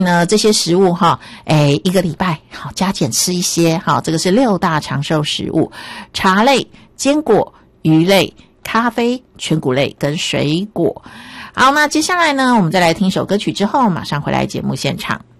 呢，这些食物哈，一个礼拜好加减吃一些，好，这个是6大长寿食物：茶类、坚果、鱼类、咖啡、全谷类跟水果。好，那接下来呢，我们再来听首歌曲之后，马上回来节目现场。